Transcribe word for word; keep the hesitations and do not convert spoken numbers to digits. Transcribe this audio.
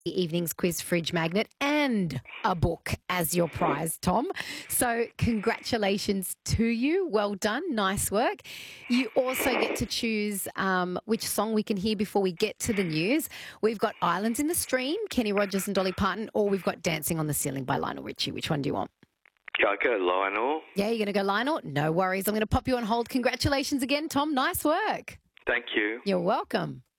the evening's quiz fridge magnet and a book as your prize, Tom. So congratulations to you. Well done. Nice work. You also get to choose um, which song we can hear before we get to the news. We've got Islands in the Stream, Kenny Rogers and Dolly Parton, or we've got Dancing on the Ceiling by Lionel Richie. Which one do you want? I go Lionel. Yeah, you're going to go Lionel? No worries. I'm going to pop you on hold. Congratulations again, Tom. Nice work. Thank you. You're welcome.